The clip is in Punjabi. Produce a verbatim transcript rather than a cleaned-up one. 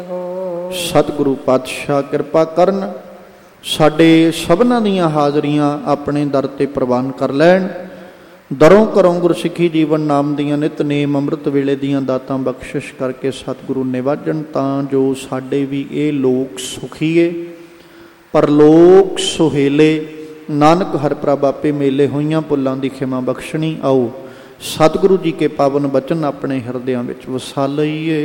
ਸਤਿਗੁਰੂ ਪਾਤਸ਼ਾਹ ਕਿਰਪਾ ਕਰਨ, ਸਾਡੇ ਸਭਨਾਂ ਦੀਆਂ ਹਾਜ਼ਰੀਆਂ ਆਪਣੇ ਦਰ ਤੇ ਪ੍ਰਵਾਨ ਕਰ ਲੈਣ। ਦਰੋਂ ਘਰੋਂ ਗੁਰਸਿੱਖੀ ਜੀਵਨ ਨਾਮ ਦੀਆਂ ਨਿਤਨੇਮ ਅੰਮ੍ਰਿਤ ਵੇਲੇ ਦੀਆਂ ਦਾਤਾਂ ਬਖਸ਼ਿਸ਼ ਕਰਕੇ ਸਤਿਗੁਰੂ ਨਿਵਾਜਣ, ਤਾਂ ਜੋ ਸਾਡੇ ਵੀ ਇਹ ਲੋਕ ਸੁਖੀਏ ਪਰਲੋਕ ਸੁਹੇਲੇ। ਨਾਨਕ ਹਰਿ ਪ੍ਰਭ ਆਪੇ ਮੇਲੇ, ਹੋਈਆਂ ਭੁੱਲਾਂ ਦੀ ਖਿਮਾ ਬਖਸ਼ਣੀ। ਆਓ ਸਤਿਗੁਰੂ ਜੀ ਕੇ ਪਾਵਨ ਬਚਨ ਆਪਣੇ ਹਿਰਦਿਆਂ ਵਿੱਚ ਵਸਾ ਲਈਏ।